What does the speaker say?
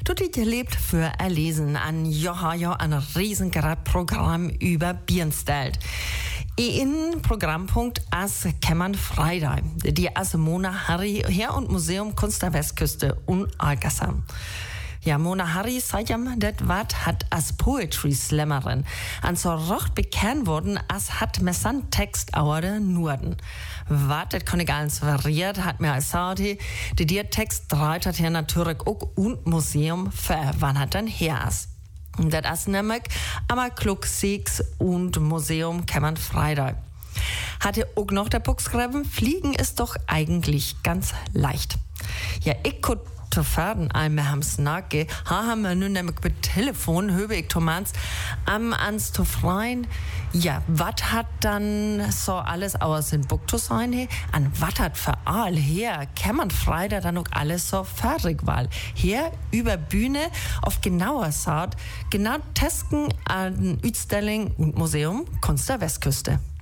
Tut lebt für Erlesen an ein riesengroßes Programm über Bierenstelt. In Programmpunkt as kämmern Freitag, die as Mona Harry her und Museum Kunst der Westküste und Algassam. Ja, Mona Harry sagt ja, dat wat hat as Poetry Slammerin an so rocht bekannt worden, as hat messan Text auer de Norden. Wat, dat kann ich ganz variiert, hat mir als Saudi, die Text dreit hat hier natürlich auch und Museum für wann hat dann her as. Und dat as nämlich aber Klug 6 und Museum kämmern Freitag. Hatte auch noch der Buch geschrieben, Fliegen ist doch eigentlich ganz leicht. Ja, ich konnte zu Faden einmal am Snacke, haben wir nun nämlich mit Telefon, höbe ich Thomas, ans zu freien. Ja, was hat dann so alles aus in Buch zu sein, he? An was hat für all her, kann man Freitag dann auch alles so fertig war. Hier über Bühne auf genauer Saat, genau testen an Ausstellung und Museum Kunst der Westküste.